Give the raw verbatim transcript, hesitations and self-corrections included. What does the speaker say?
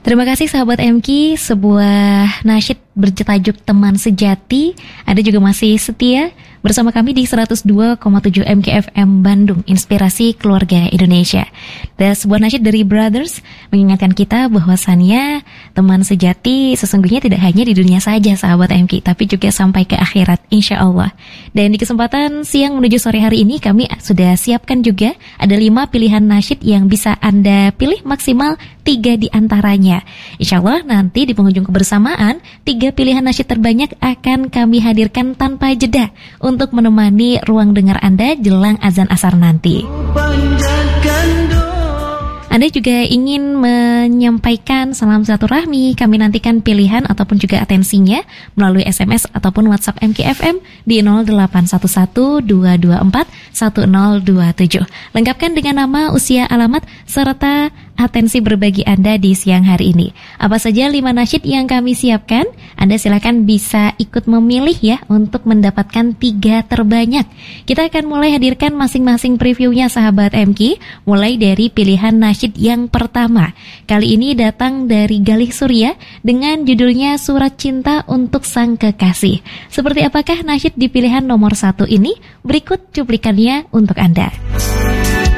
Terima kasih sahabat M K, sebuah nasyid bertajuk Teman Sejati. Anda juga masih setia bersama kami di seratus dua koma tujuh M K F M Bandung, Inspirasi Keluarga Indonesia. Dan sebuah nasyid dari Brothers mengingatkan kita bahwasannya teman sejati sesungguhnya tidak hanya di dunia saja sahabat M K, tapi juga sampai ke akhirat insya Allah. Dan di kesempatan siang menuju sore hari ini kami sudah siapkan juga ada lima pilihan nasyid yang bisa Anda pilih maksimal tiga di antaranya. Insya Allah nanti di penghujung kebersamaan tiga pilihan nasyid terbanyak akan kami hadirkan tanpa jeda untuk menemani ruang dengar Anda jelang azan asar nanti. Anda juga ingin menyampaikan salam silaturahmi, kami nantikan pilihan ataupun juga atensinya melalui S M S ataupun WhatsApp M K F M di nol delapan satu satu dua dua empat satu nol dua tujuh. Lengkapkan dengan nama, usia, alamat, serta atensi berbagi Anda di siang hari ini. Apa saja lima nasyid yang kami siapkan? Anda silakan bisa ikut memilih ya untuk mendapatkan tiga terbanyak. Kita akan mulai hadirkan masing-masing previewnya sahabat M K, mulai dari pilihan nasyid yang pertama. Kali ini datang dari Galih Surya dengan judulnya Surat Cinta untuk Sang Kekasih. Seperti apakah nasyid di pilihan nomor satu ini? Berikut cuplikannya untuk Anda.